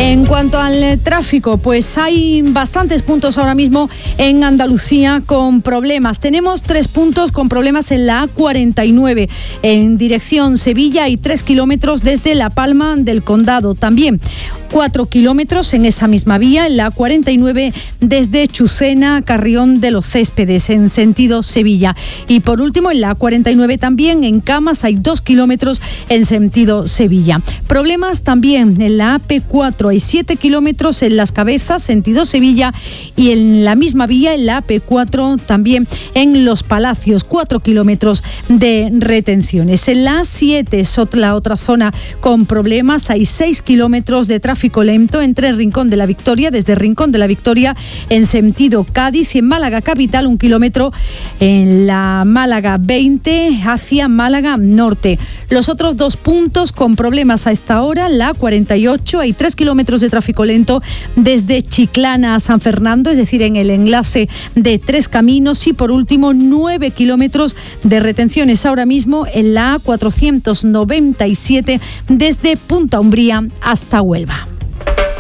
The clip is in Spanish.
En cuanto al tráfico, pues hay bastantes puntos ahora mismo en Andalucía con problemas. Tenemos 3 puntos con problemas en la A49 en dirección Sevilla y 3 kilómetros desde La Palma del Condado. También 4 kilómetros en esa misma vía, en la A49 desde Chucena, Carrión de los Céspedes en sentido Sevilla. Y por último, en la A49 también en Camas hay 2 kilómetros en sentido Sevilla. Problemas también en la AP4, hay 7 kilómetros en Las Cabezas, sentido Sevilla, y en la misma vía, en la AP4 también en Los Palacios, 4 kilómetros de retenciones. En la A7 es la otra zona con problemas, hay 6 kilómetros de tráfico lento entre Rincón de la Victoria, desde Rincón de la Victoria en sentido Cádiz, y en Málaga capital 1 kilómetro en la Málaga 20 hacia Málaga Norte. Los otros 2 puntos con problemas a esta hora, la 48, hay 3 kilómetros de tráfico lento desde Chiclana a San Fernando, es decir, en el enlace de 3 caminos, y por último 9 kilómetros de retenciones ahora mismo en la A497 desde Punta Umbría hasta Huelva.